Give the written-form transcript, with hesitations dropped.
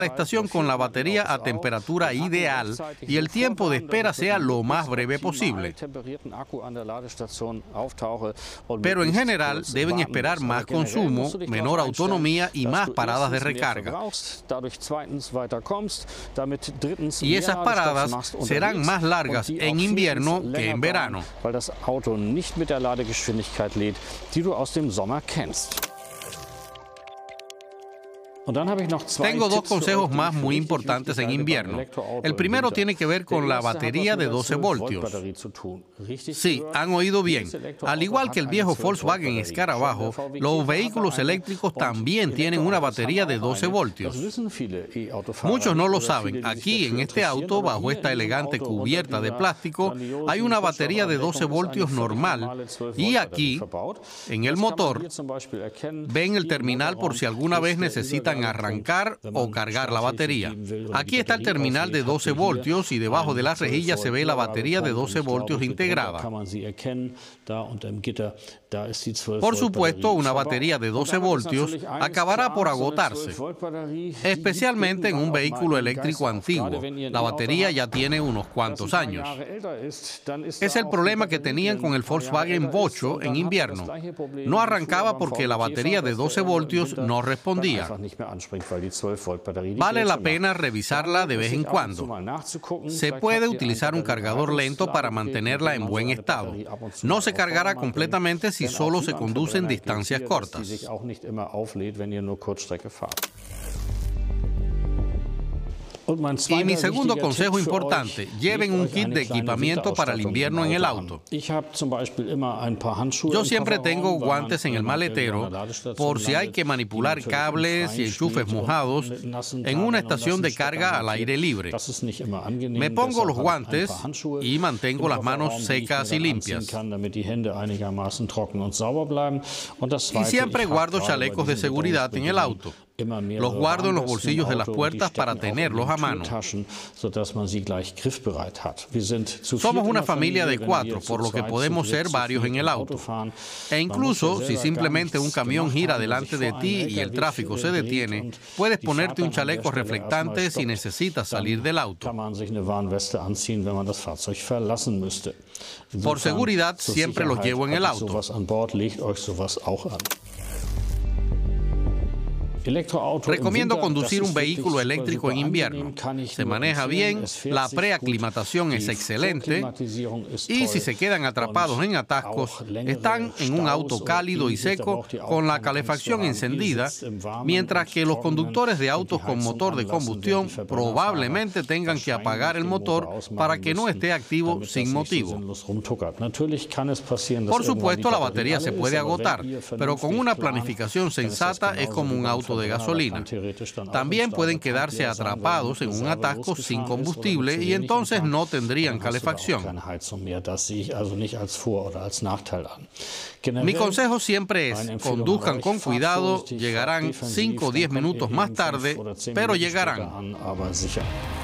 la estación con la batería a temperatura ideal y el tiempo de espera sea lo más breve posible. Pero en general deben esperar más consumo, menor autonomía y más paradas de recarga. Y esas paradas serán más largas en invierno que en verano. Tengo dos consejos más muy importantes en invierno. El primero tiene que ver con la batería de 12 voltios. Sí, han oído bien. Al igual que el viejo Volkswagen Escarabajo, los vehículos eléctricos también tienen una batería de 12 voltios. Muchos no lo saben. Aquí, en este auto, bajo esta elegante cubierta de plástico, hay una batería de 12 voltios normal. Y aquí, en el motor, ven el terminal por si alguna vez necesitan arrancar o cargar la batería. Aquí está el terminal de 12 voltios y debajo de la rejilla se ve la batería de 12 voltios integrada. Por supuesto, una batería de 12 voltios acabará por agotarse, especialmente en un vehículo eléctrico antiguo. La batería ya tiene unos cuantos años. Es el problema que tenían con el Volkswagen Bocho en invierno. No arrancaba porque la batería de 12 voltios no respondía. Vale la pena revisarla de vez en cuando. Se puede utilizar un cargador lento para mantenerla en buen estado. No se cargará completamente si solo se conduce en distancias cortas. Y mi segundo consejo importante, lleven un kit de equipamiento para el invierno en el auto. Yo siempre tengo guantes en el maletero por si hay que manipular cables y enchufes mojados en una estación de carga al aire libre. Me pongo los guantes y mantengo las manos secas y limpias. Y siempre guardo chalecos de seguridad en el auto. Los guardo en los bolsillos de las puertas para tenerlos a mano. Somos una familia de 4, por lo que podemos ser varios en el auto. E incluso, si simplemente un camión gira delante de ti y el tráfico se detiene, puedes ponerte un chaleco reflectante si necesitas salir del auto. Por seguridad, siempre los llevo en el auto. Recomiendo conducir un vehículo eléctrico en invierno. Se maneja bien, la preaclimatación es excelente y si se quedan atrapados en atascos, están en un auto cálido y seco con la calefacción encendida, mientras que los conductores de autos con motor de combustión probablemente tengan que apagar el motor para que no esté activo sin motivo. Por supuesto, la batería se puede agotar, pero con una planificación sensata es como un auto de gasolina. También pueden quedarse atrapados en un atasco sin combustible y entonces no tendrían calefacción. Mi consejo siempre es, conduzcan con cuidado, llegarán 5 o 10 minutos más tarde, pero llegarán.